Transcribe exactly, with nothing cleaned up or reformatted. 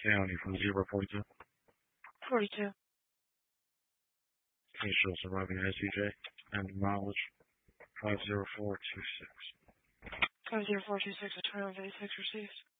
County from zero forty-two. forty-two. Please show surviving I C J and mileage five zero four two six. five zero four two six, a twenty-one fifty-six received.